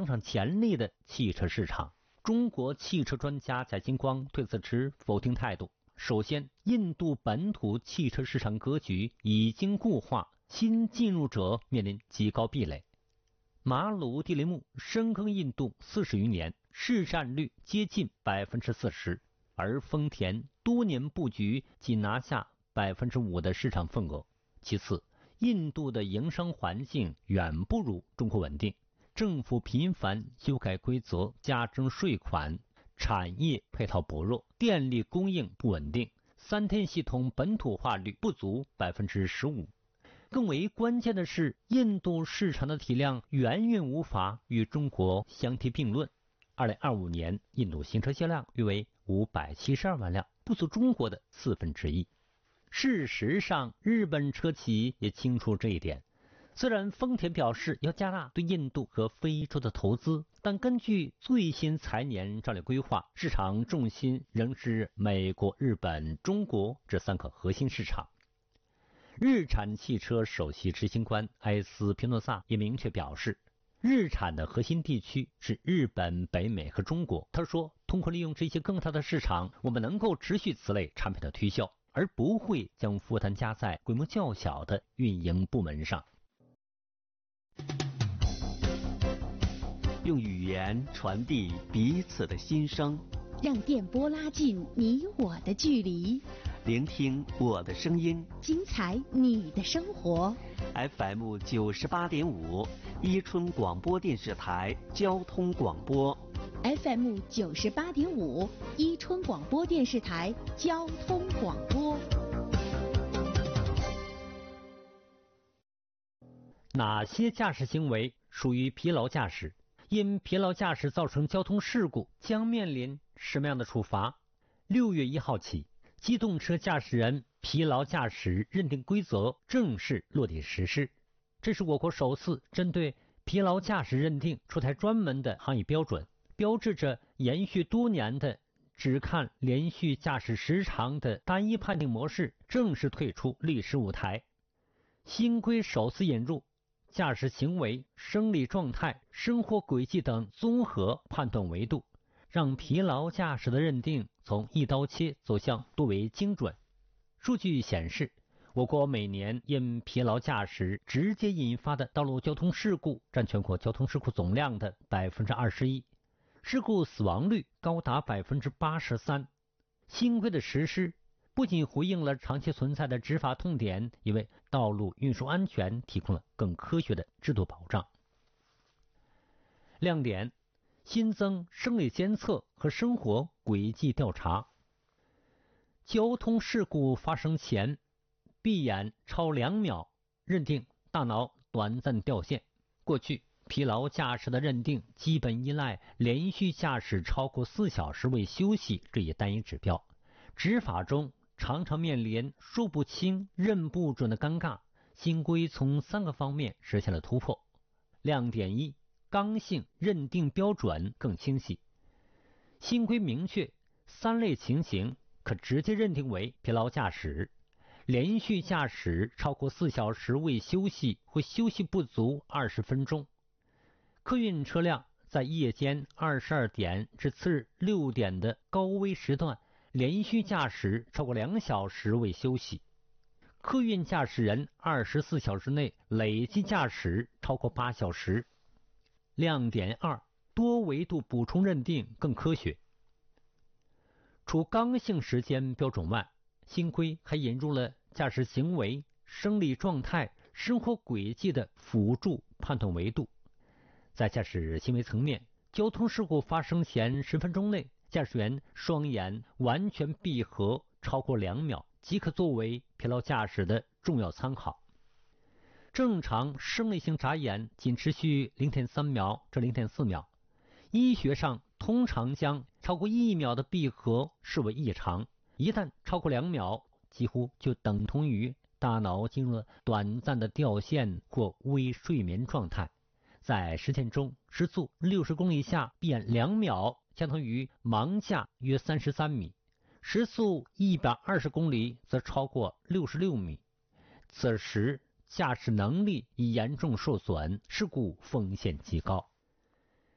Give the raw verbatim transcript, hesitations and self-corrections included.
上潜力的汽车市场。中国汽车专家贾金光对此持否定态度。首先，印度本土汽车市场格局已经固化，新进入者面临极高壁垒。马鲁蒂雷木深耕印度四十余年，市占率接近百分之四十，而丰田多年布局仅拿下百分之五的市场份额。其次，印度的营商环境远不如中国稳定，政府频繁修改规则，加征税款，产业配套薄弱，电力供应不稳定，三天系统本土化率不足百分之十五。更为关键的是，印度市场的体量远远无法与中国相提并论。二零二五年，印度新车销量约为五百七十二万辆，不足中国的四分之一。事实上，日本车企也清楚这一点。虽然丰田表示要加大对印度和非洲的投资，但根据最新财年战略规划，市场重心仍是美国、日本、中国这三个核心市场。日产汽车首席执行官埃斯皮诺萨也明确表示，日产的核心地区是日本、北美和中国。他说，通过利用这些更大的市场，我们能够持续此类产品的推销，而不会将负担加在规模较小的运营部门上。 用语言传递彼此的心声， 让电波拉近你我的距离， 聆听我的声音， 精彩你的生活。 F M 九十八点五，伊春广播电视台交通广播。 F M 九十八点五，伊春广播电视台交通广播。 哪些驾驶行为属于疲劳驾驶？因疲劳驾驶造成交通事故，将面临什么样的处罚？六月一号起，机动车驾驶人疲劳驾驶认定规则正式落地实施。这是我国首次针对疲劳驾驶认定出台专门的行业标准，标志着延续多年的只看连续驾驶时长的单一判定模式正式退出历史舞台。新规首次引入驾驶行为、生理状态、生活轨迹等综合判断维度，让疲劳驾驶的认定从一刀切走向多维精准。数据显示，我国每年因疲劳驾驶直接引发的道路交通事故占全国交通事故总量的百分之二十一，事故死亡率高达百分之八十三。新规的实施不仅回应了长期存在的执法痛点，也为道路运输安全提供了更科学的制度保障。亮点：新增生理监测和生活轨迹调查。交通事故发生前，闭眼超两秒认定大脑短暂掉线。过去疲劳驾驶的认定基本依赖连续驾驶超过四小时未休息这一单一指标，执法中常常面临说不清认不准的尴尬。新规从三个方面实现了突破。亮点一：刚性认定标准更清晰。新规明确三类情形可直接认定为疲劳驾驶：连续驾驶超过四小时未休息或休息不足二十分钟；客运车辆在夜间二十二点至次日六点的高危时段连续驾驶超过两小时未休息；客运驾驶人二十四小时内累计驾驶超过八小时。亮点二：多维度补充认定更科学。除刚性时间标准外，新规还引入了驾驶行为、生理状态、生活轨迹的辅助判断维度。在驾驶行为层面，交通事故发生前十分钟内，驾驶员双眼完全闭合超过两秒，即可作为疲劳驾驶的重要参考。正常生理性眨眼仅持续 零点三秒至 零点四秒，医学上通常将超过一秒的闭合视为异常，一旦超过两秒，几乎就等同于大脑进入了短暂的掉线或微睡眠状态。在实践中，时速六十公里下闭眼两秒相当于盲驾约三十三米，时速一百二十公里则超过六十六米。此时驾驶能力已严重受损，事故风险极高。